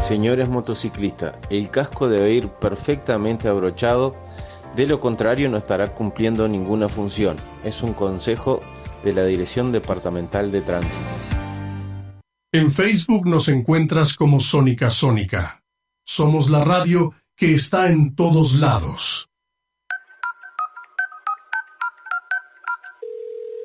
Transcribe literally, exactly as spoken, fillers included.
Señores motociclistas, el casco debe ir perfectamente abrochado, de lo contrario no estará cumpliendo ninguna función. Es un consejo de la Dirección Departamental de Tránsito. En Facebook nos encuentras como Sónica Sónica. Somos la radio que está en todos lados.